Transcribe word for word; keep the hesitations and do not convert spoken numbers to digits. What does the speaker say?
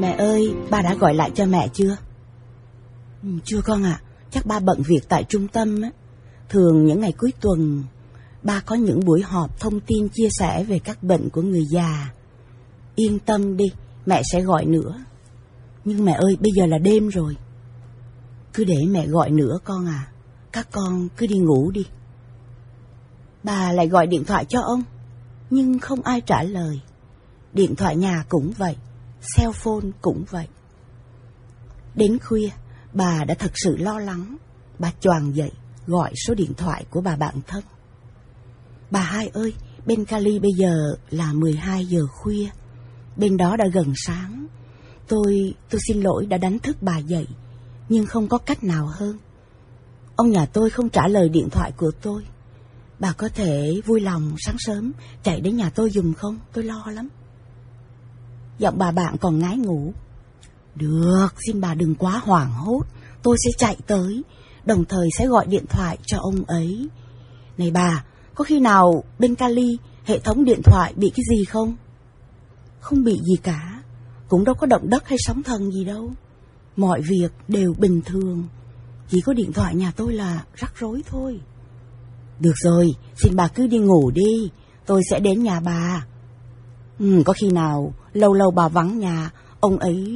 Mẹ ơi, ba đã gọi lại cho mẹ chưa? Ừ, chưa con ạ, à. Chắc ba bận việc tại trung tâm á. Thường những ngày cuối tuần ba có những buổi họp thông tin chia sẻ về các bệnh của người già. Yên tâm đi, mẹ sẽ gọi nữa. Nhưng mẹ ơi, bây giờ là đêm rồi. Cứ để mẹ gọi nữa con à. Các con cứ đi ngủ đi. Bà lại gọi điện thoại cho ông, nhưng không ai trả lời. Điện thoại nhà cũng vậy, cell phone cũng vậy. Đến khuya, bà đã thật sự lo lắng. Bà choàng dậy, gọi số điện thoại của bà bạn thân. Bà hai ơi, bên Cali bây giờ là mười hai giờ khuya. Bên đó đã gần sáng. Tôi, tôi xin lỗi đã đánh thức bà dậy, nhưng không có cách nào hơn. Ông nhà tôi không trả lời điện thoại của tôi. Bà có thể vui lòng sáng sớm chạy đến nhà tôi giùm không? Tôi lo lắm. Giọng bà bạn còn ngái ngủ. Được, xin bà đừng quá hoảng hốt. Tôi sẽ chạy tới, đồng thời sẽ gọi điện thoại cho ông ấy. Này bà, có khi nào bên Cali hệ thống điện thoại bị cái gì không? Không bị gì cả, cũng đâu có động đất hay sóng thần gì đâu. Mọi việc đều bình thường. Chỉ có điện thoại nhà tôi là rắc rối thôi. Được rồi, xin bà cứ đi ngủ đi, tôi sẽ đến nhà bà. Ừ, có khi nào lâu lâu bà vắng nhà, ông ấy